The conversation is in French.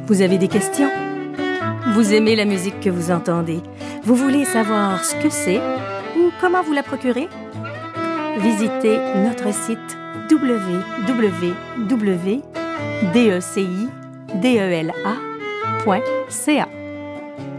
Vous avez des questions? Vous aimez la musique que vous entendez? Vous voulez savoir ce que c'est ou comment vous la procurer? Visitez notre site www.decila.ca.